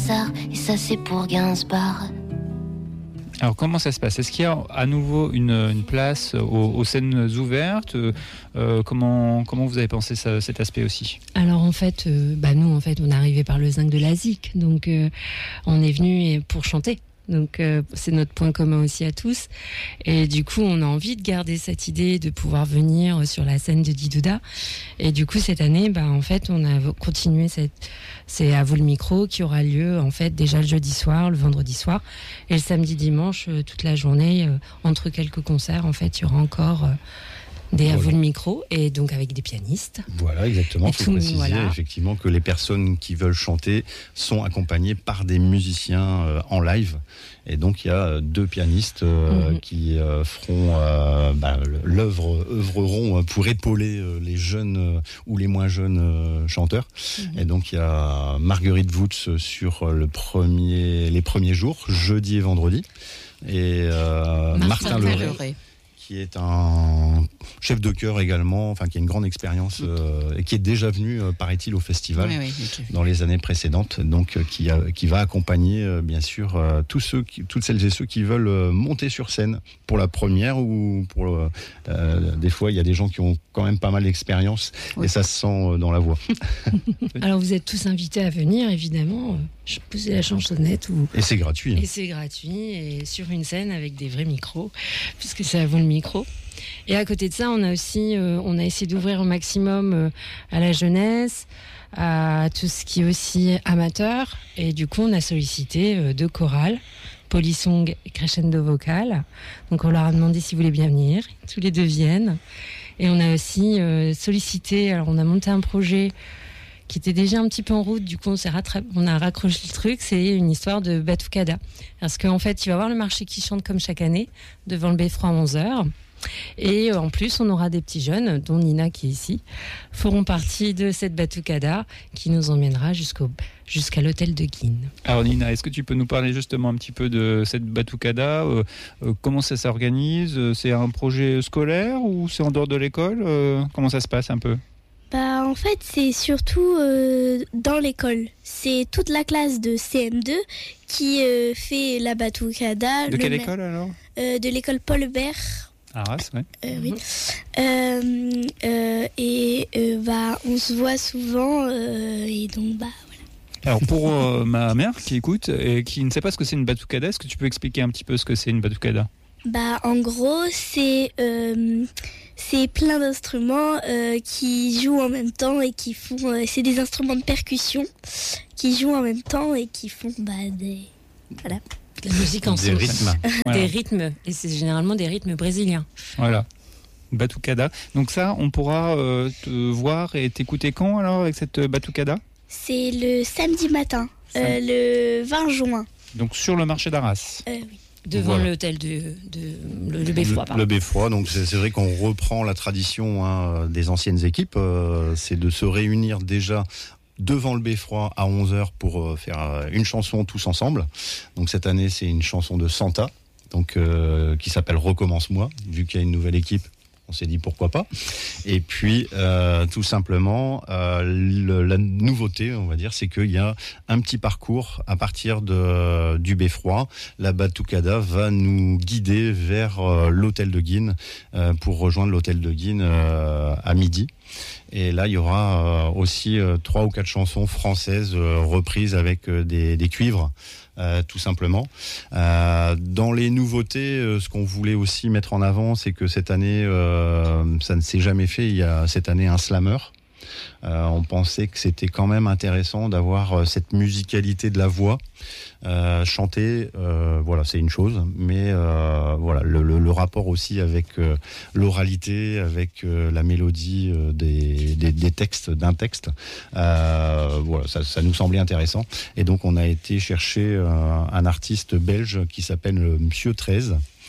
Et ça c'est pour Gainsbourg. Alors comment ça se passe ? Est-ce qu'il y a à nouveau une place aux scènes ouvertes ? Comment vous avez pensé cet aspect aussi ? Alors en fait, nous on est arrivé par le zinc de la ZIC, donc on est venu pour chanter. Donc c'est notre point commun aussi à tous. Et du coup, on a envie de garder cette idée de pouvoir venir sur la scène de Didouda. Et du coup, cette année, on a continué c'est À vous le micro qui aura lieu en fait déjà le jeudi soir, le vendredi soir et le samedi dimanche toute la journée entre quelques concerts. En fait, il y aura encore À vous le micro, et donc avec des pianistes. Voilà, exactement. Il faut préciser effectivement que les personnes qui veulent chanter sont accompagnées par des musiciens en live. Et donc il y a 2 pianistes qui œuvreront pour épauler les jeunes ou les moins jeunes chanteurs. Et donc il y a Marguerite Woods sur les premiers jours, jeudi et vendredi, et Martin Leray, qui est un chef de chœur également, qui a une grande expérience et qui est déjà venu, paraît-il, au festival dans les années précédentes, donc qui va accompagner bien sûr toutes celles et ceux qui veulent monter sur scène pour la première ou pour des fois il y a des gens qui ont quand même pas mal d'expérience et ça se sent dans la voix. Alors vous êtes tous invités à venir, évidemment. Je posais la chansonnette. Et c'est gratuit. Et c'est gratuit, et sur une scène avec des vrais micros, puisque c'est À vous le micro. Et à côté de ça, on a essayé d'ouvrir au maximum à la jeunesse, à tout ce qui est aussi amateur. Et du coup, on a sollicité 2 chorales, Polysong et Crescendo Vocal. Donc on leur a demandé s'ils voulaient bien venir. Tous les 2 viennent. Et on a aussi sollicité, alors on a monté un projet qui était déjà un petit peu en route, du coup on a raccroché le truc, c'est une histoire de Batucada. Parce qu'en fait, il va y avoir le marché qui chante comme chaque année, devant le Beffroi à 11h. Et en plus, on aura des petits jeunes, dont Nina qui est ici, feront partie de cette Batucada qui nous emmènera jusqu'à l'hôtel de Guine. Alors Nina, est-ce que tu peux nous parler justement un petit peu de cette Batucada ? Comment ça s'organise ? C'est un projet scolaire ou c'est en dehors de l'école ? Comment ça se passe un peu ? En fait, c'est surtout dans l'école. C'est toute la classe de CM2 qui fait la Batucada. De quelle école alors ? De l'école Paul Bert. Arras, oui. Oui. On se voit souvent et donc voilà. Alors pour ma mère qui écoute et qui ne sait pas ce que c'est une Batucada, est-ce que tu peux expliquer un petit peu ce que c'est une Batucada ? En gros, c'est plein d'instruments qui jouent en même temps et qui font... c'est des instruments de percussion qui jouent en même temps et qui font des... Voilà. La musique en des rythmes. Des rythmes, et c'est généralement des rythmes brésiliens. Voilà. Batucada. Donc ça, on pourra te voir et t'écouter quand alors avec cette Batucada ? C'est le samedi matin, le 20 juin. Donc sur le marché d'Arras. Oui. Devant l'hôtel le Beffroi. Le Beffroi, donc c'est vrai qu'on reprend la tradition des anciennes équipes, c'est de se réunir déjà devant le Beffroi à 11h pour faire une chanson tous ensemble. Donc cette année, c'est une chanson de Santa, donc qui s'appelle Recommence-moi, vu qu'il y a une nouvelle équipe. On s'est dit pourquoi pas. Et puis tout simplement la nouveauté, on va dire, c'est qu'il y a un petit parcours à partir du Beffroi. La Batucada va nous guider vers l'hôtel de Guine pour rejoindre l'hôtel de Guine à midi. Et là, il y aura aussi 3 ou 4 chansons françaises reprises avec des cuivres. Tout simplement. Dans les nouveautés, ce qu'on voulait aussi mettre en avant, c'est que cette année, ça ne s'est jamais fait. Il y a cette année un slammer. On pensait que c'était quand même intéressant d'avoir cette musicalité de la voix. Chanter, voilà, c'est une chose, mais voilà, le rapport aussi avec l'oralité, avec la mélodie des textes, d'un texte, voilà, ça nous semblait intéressant. Et donc on a été chercher un artiste belge qui s'appelle Monsieur 13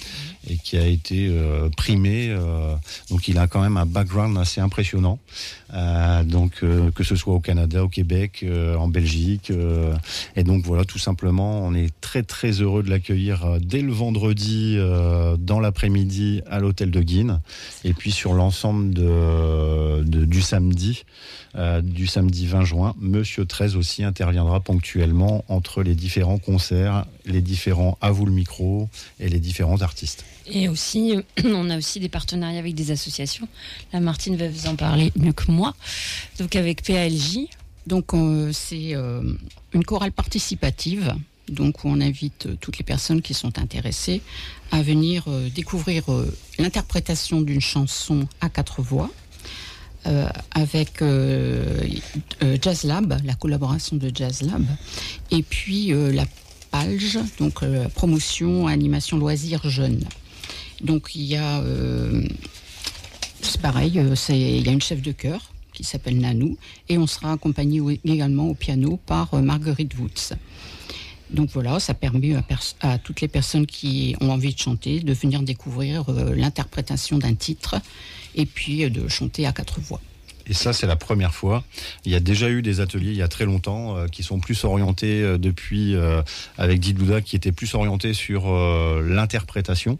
et qui a été primé. Donc il a quand même un background assez impressionnant. Donc que ce soit au Canada, au Québec, en Belgique. Et donc voilà, tout simplement, on est très très heureux de l'accueillir dès le vendredi dans l'après-midi à l'hôtel de Guînes. Et puis sur l'ensemble du samedi 20 juin, Monsieur 13 aussi interviendra ponctuellement entre les différents concerts, les différents à vous le micro et les différents artistes. Et aussi, on a aussi des partenariats avec des associations. Là, Martine va vous en parler mieux que moi. Donc avec PALJ. Donc c'est une chorale participative. Donc on invite toutes les personnes qui sont intéressées à venir découvrir l'interprétation d'une chanson à 4 voix. Avec Jazz Lab, la collaboration de Jazz Lab, et puis la PALJ, donc promotion, animation, loisirs jeunes. Donc il y a, c'est pareil, il y a une chef de chœur qui s'appelle Nanou, et on sera accompagné également au piano par Marguerite Woods. Donc voilà, ça permet à toutes les personnes qui ont envie de chanter de venir découvrir l'interprétation d'un titre et puis de chanter à 4 voix. Et ça, c'est la première fois. Il y a déjà eu des ateliers il y a très longtemps qui sont plus orientés depuis, avec Didouda, qui était plus orienté sur l'interprétation.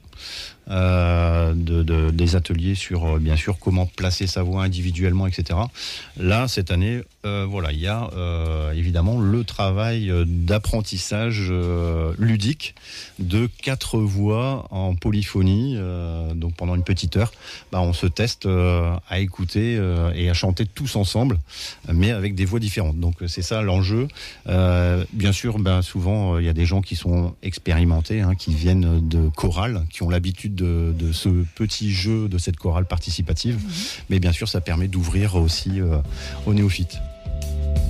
Des ateliers sur bien sûr comment placer sa voix individuellement, etc. Là cette année voilà, il y a évidemment le travail d'apprentissage ludique de 4 voix en polyphonie, donc pendant une petite heure on se teste à écouter et à chanter tous ensemble, mais avec des voix différentes. Donc c'est ça l'enjeu. Bien sûr souvent il y a des gens qui sont expérimentés, qui viennent de chorales, qui ont l'habitude de ce petit jeu, de cette chorale participative. Mais bien sûr, ça permet d'ouvrir aussi aux néophytes.